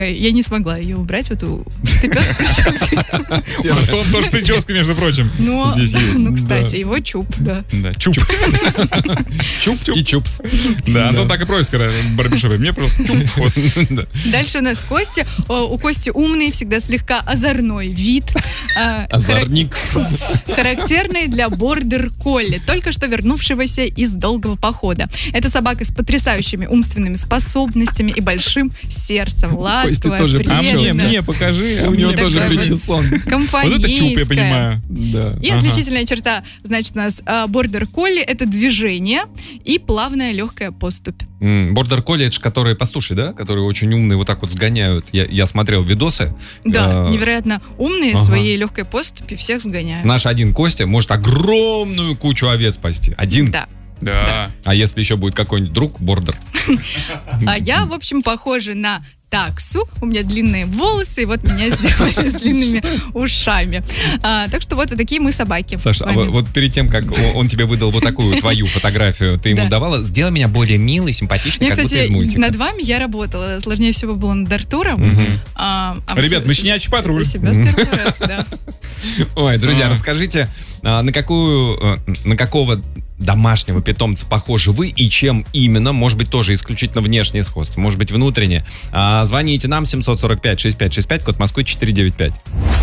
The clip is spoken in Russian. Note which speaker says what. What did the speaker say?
Speaker 1: Я не смогла ее убрать, вот ты пес с прической.
Speaker 2: Антон тоже прическа, между прочим, здесь есть.
Speaker 1: Ну, кстати, его чуб, да.
Speaker 2: Да, чуб.
Speaker 3: Чуб и чупс.
Speaker 2: Да, Антон так и просит, когда барбершопе. Мне просто чуб.
Speaker 1: Дальше у нас Костя. У Кости умный, всегда слегка озорной вид.
Speaker 3: Озорник.
Speaker 1: Характерный для бордер-колли, только что вернувшегося из долгого похода. Это собака с потрясающими умственными способностями и большим сердцем. Ласковая,
Speaker 3: тоже
Speaker 1: приветливая.
Speaker 2: Мне покажи.
Speaker 3: У него тоже
Speaker 1: такая
Speaker 3: причесон.
Speaker 1: Компанейская.
Speaker 2: Вот это чуб, я понимаю.
Speaker 3: Да.
Speaker 1: И отличительная черта, значит, у нас бордер-колли — это движение и плавная легкая поступь.
Speaker 3: Бордер-колли, это же которые, послушай, да? Которые очень умные, вот так вот сгоняют. Я смотрел видосы.
Speaker 1: Да, невероятно умные, своей легкой поступью всех сгоняют.
Speaker 3: Наш один Костя может огромную кучу овец спасти. Один.
Speaker 1: Да.
Speaker 2: Да.
Speaker 3: А если еще будет какой-нибудь друг, бордер?
Speaker 1: А я, в общем, похожа на таксу. У меня длинные волосы, и вот меня сделали с длинными ушами. Так что вот такие мы собаки.
Speaker 3: Саша, а вот перед тем, как он тебе выдал вот такую твою фотографию, ты ему давала, сделай меня более милой, симпатичной, как будто из мультика.
Speaker 1: Над вами я работала. Сложнее всего было над Артуром.
Speaker 2: Ребят, мы щенячий патруль.
Speaker 1: Для себя с первого раза, да.
Speaker 3: Ой, друзья, расскажите, на какого домашнего питомца похожи вы и чем именно? Может быть, тоже исключительно внешнее сходство, может быть, внутреннее. Звоните нам 745-6565, код Москвы 495.